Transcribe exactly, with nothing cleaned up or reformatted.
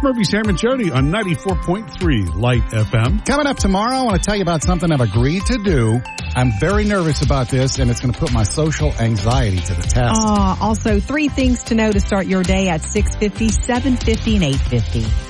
Murphy, Sam, and Jody on ninety-four point three Light F M. Coming up tomorrow, I want to tell you about something I've agreed to do. I'm very nervous about this, and it's going to put my social anxiety to the test. Uh, also, three things to know to start your day at six fifty, seven fifty, and eight fifty.